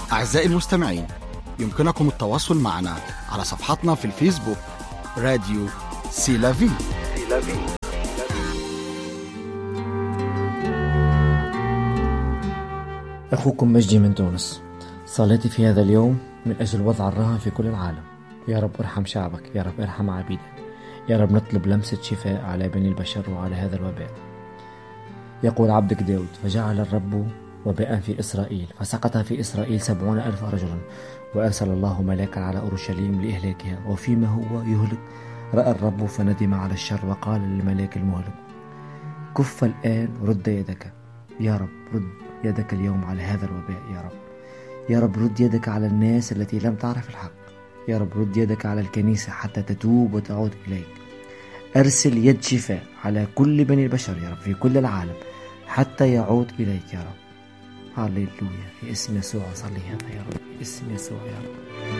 أعزائي المستمعين، يمكنكم التواصل معنا على صفحتنا في الفيسبوك راديو سيلافي. أخوكم مجدي من تونس. صلاتي في هذا اليوم من أجل وضع الرهن في كل العالم. يا رب ارحم شعبك، يا رب ارحم عبيدك، يا رب نطلب لمسة شفاء على بني البشر وعلى هذا الوباء. يقول عبدك داود: فجعل الرب وباء في إسرائيل، فسقط في إسرائيل 70,000 رجلا، وأرسل الله ملاكا على أورشليم لإهلاكها، وفيما هو يهلك رأى الرب فندم على الشر وقال للملاك المهلك: كف الآن، رد يدك. يا رب رد يدك اليوم على هذا الوباء. يا رب، يا رب رد يدك على الناس التي لم تعرف الحق. يا رب رد يدك على الكنيسة حتى تتوب وتعود إليك. أرسل يد شفاء على كل بني البشر يا رب في كل العالم حتى يعود إليك يا رب. هاليلويا. في اسم يسوع صلي هذا يا رب، في اسم يسوع يا رب.